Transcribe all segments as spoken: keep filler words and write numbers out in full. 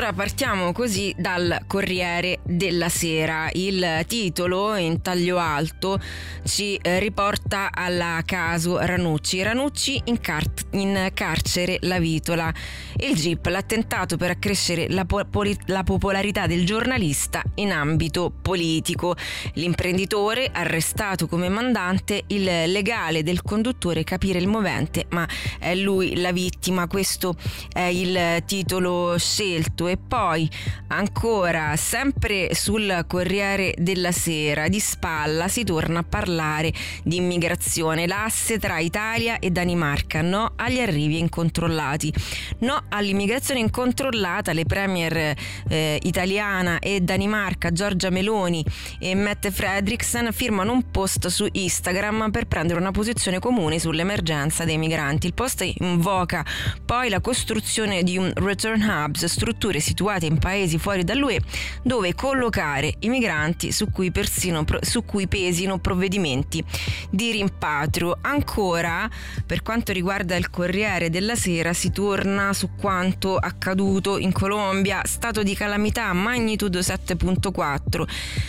allora partiamo così dal Corriere della Sera. Il titolo in taglio alto ci eh, riporta alla caso Ranucci. Ranucci in, car- in carcere la vitola. Il G I P, l'attentato per accrescere la, po- poli- la popolarità del giornalista in ambito politico. L'imprenditore arrestato come mandante, il legale del conduttore capire il movente, ma è lui la vittima. Questo è il titolo scelto. E poi ancora sempre sul Corriere della Sera, di spalla si torna a parlare di immigrazione. L'asse tra Italia e Danimarca, no agli arrivi incontrollati, no all'immigrazione incontrollata. Le premier eh, italiana e Danimarca Giorgia Meloni e Mette Frederiksen firmano un post su Instagram per prendere una posizione comune sull'emergenza dei migranti. Il post invoca poi la costruzione di un return hubs, strutture situate in paesi fuori dall'U E dove collocare i migranti su cui persino su cui pesino provvedimenti di rimpatrio. Ancora per quanto riguarda il Corriere della Sera si torna su quanto accaduto in Colombia, stato di calamità magnitudo sette virgola quattro,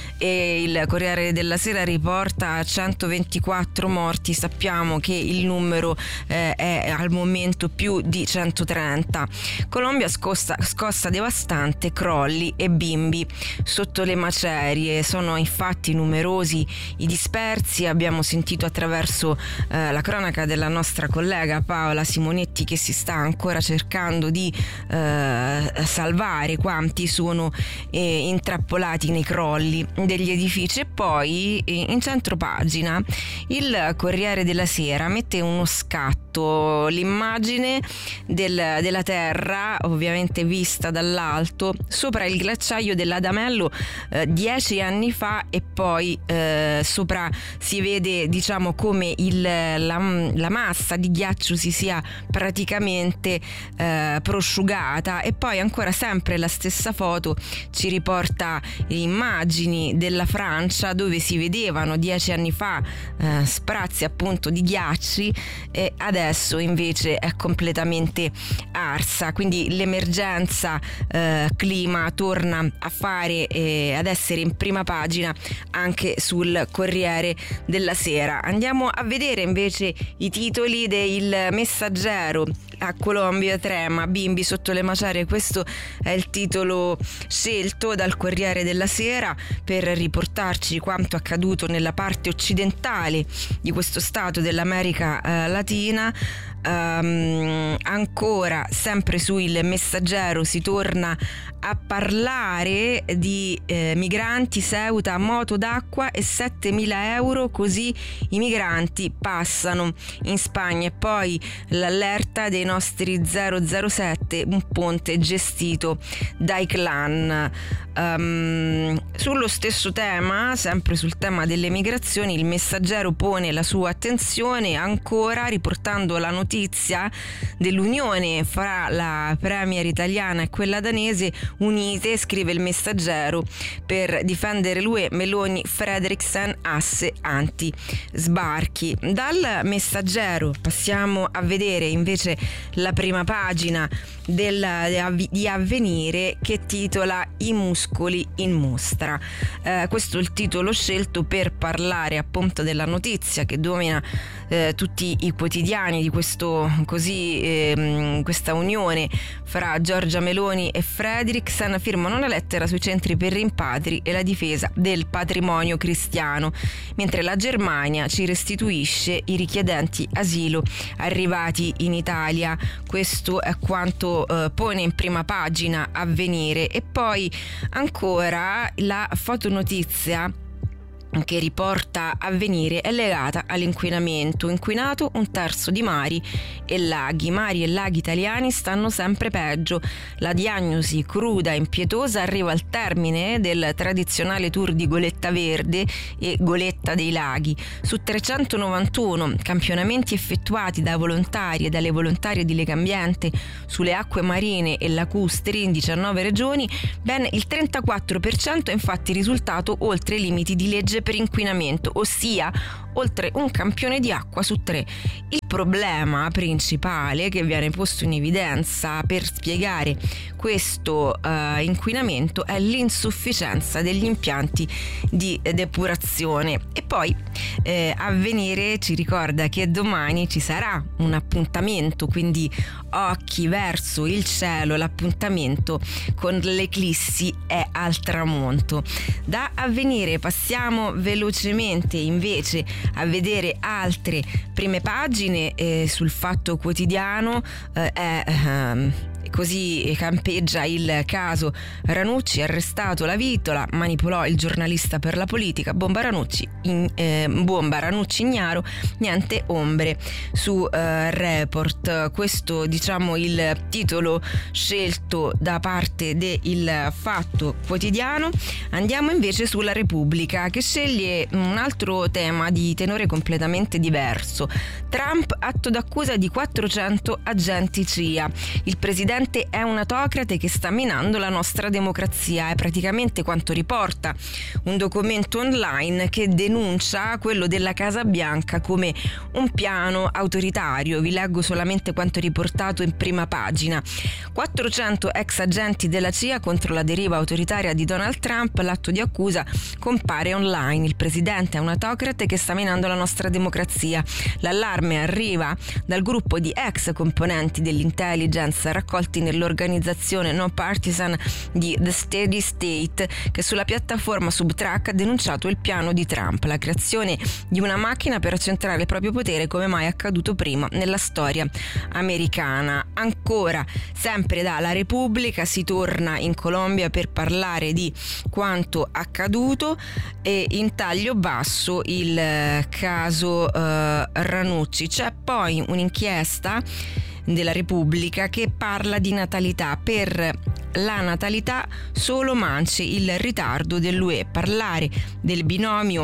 e il Corriere della Sera riporta centoventiquattro morti. Sappiamo che il numero eh, è al momento più di centotrenta. Colombia scossa, scossa devastante, crolli e bimbi sotto le macerie. Sono infatti numerosi i dispersi. Abbiamo sentito attraverso eh, la cronaca della nostra collega Paola Simonetti che si sta ancora cercando di eh, salvare quanti sono eh, intrappolati nei crolli degli edifici. E poi in centropagina il Corriere della Sera mette uno scatto, l'immagine del, della terra ovviamente vista dall'alto sopra il ghiacciaio dell'Adamello eh, dieci anni fa, e poi eh, sopra si vede diciamo come il, la, la massa di ghiaccio si sia praticamente eh, prosciugata. E poi ancora sempre la stessa foto ci riporta immagini della Francia dove si vedevano dieci anni fa eh, sprazzi appunto di ghiacci, e adesso invece è completamente arsa. Quindi l'emergenza eh, clima torna a fare eh, ad essere in prima pagina anche sul Corriere della Sera. Andiamo a vedere invece i titoli del Messaggero. A Colombia trema, bimbi sotto le macerie. Questo è il titolo scelto dal Corriere della Sera per riportarci quanto accaduto nella parte occidentale di questo stato dell'America eh, Latina. Um, ancora sempre sul Messaggero si torna a parlare di eh, migranti, Ceuta, moto d'acqua e settemila euro, così i migranti passano in Spagna. E poi l'allerta dei nostri zero zero sette, un ponte gestito dai clan. Um, sullo stesso tema, sempre sul tema delle migrazioni, il Messaggero pone la sua attenzione ancora riportando la notizia dell'unione fra la premier italiana e quella danese. Unite, scrive il Messaggero, per difendere l'U E, Meloni, Frederiksen, asse anti-sbarchi. Dal Messaggero passiamo a vedere invece la prima pagina del, di Avvenire, che titola I muscoli in mostra. Eh, questo è il titolo scelto per parlare appunto della notizia che domina eh, tutti i quotidiani di questo così eh, questa unione fra Giorgia Meloni e Frederiksen. Firmano una lettera sui centri per rimpatri e la difesa del patrimonio cristiano, mentre la Germania ci restituisce i richiedenti asilo arrivati in Italia. Questo è quanto eh, pone in prima pagina Avvenire. E poi ancora la fotonotizia che riporta Avvenire è legata all'inquinamento. Inquinato un terzo di mari e laghi. Mari e laghi italiani stanno sempre peggio. La diagnosi cruda e impietosa arriva al termine del tradizionale tour di Goletta Verde e Goletta dei Laghi. Su trecentonovantuno campionamenti effettuati da volontari e dalle volontarie di Legambiente sulle acque marine e lacustri in diciannove regioni, ben il trentaquattro per cento è infatti risultato oltre i limiti di legge per inquinamento, ossia oltre un campione di acqua su tre. Il problema principale che viene posto in evidenza per spiegare questo uh, inquinamento è l'insufficienza degli impianti di depurazione. E poi eh, Avvenire ci ricorda che domani ci sarà un appuntamento, quindi occhi verso il cielo, l'appuntamento con l'eclissi è al tramonto. Da Avvenire passiamo velocemente invece a vedere altre prime pagine eh, sul Fatto Quotidiano. eh, è ehm, Così campeggia il caso Ranucci, arrestato la Vitola, manipolò il giornalista per la politica, bomba Ranucci, in, eh, bomba Ranucci ignaro, niente ombre su eh, Report. Questo diciamo il titolo scelto da parte del Fatto Quotidiano. Andiamo invece sulla Repubblica, che sceglie un altro tema di tenore completamente diverso. Trump, atto d'accusa di quattrocento agenti C I A. Il presidente è un autocrate che sta minando la nostra democrazia, è praticamente quanto riporta un documento online che denuncia quello della Casa Bianca come un piano autoritario. Vi leggo solamente quanto riportato in prima pagina. quattrocento ex agenti della C I A contro la deriva autoritaria di Donald Trump, l'atto di accusa compare online. Il presidente è un autocrate che sta minando la nostra democrazia. L'allarme arriva dal gruppo di ex componenti dell'intelligence raccolti nell'organizzazione non partisan di The Steady State, che sulla piattaforma Subtrack ha denunciato il piano di Trump, la creazione di una macchina per accentrare il proprio potere come mai accaduto prima nella storia americana. Ancora, sempre dalla Repubblica, si torna in Colombia per parlare di quanto accaduto e in taglio basso il caso eh, Ranucci. C'è poi un'inchiesta della Repubblica che parla di natalità. Per la natalità solo Manci il ritardo dell'U E. Parlare del binomio,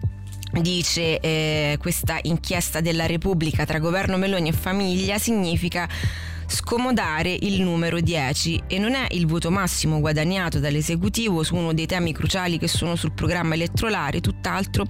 dice eh, questa inchiesta della Repubblica, tra governo Meloni e famiglia significa scomodare il numero dieci e non è il voto massimo guadagnato dall'esecutivo su uno dei temi cruciali che sono sul programma elettorale, tutt'altro.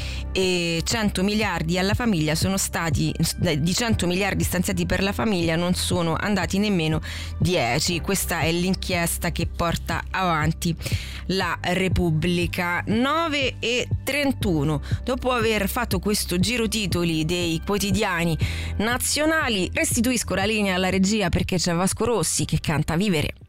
E cento miliardi alla famiglia sono stati, di cento miliardi stanziati per la famiglia non sono andati nemmeno dieci. Questa è l'inchiesta che porta avanti la Repubblica. Nove e trentuno. Dopo aver fatto questo giro titoli dei quotidiani nazionali, restituisco la linea alla regia perché c'è Vasco Rossi che canta Vivere.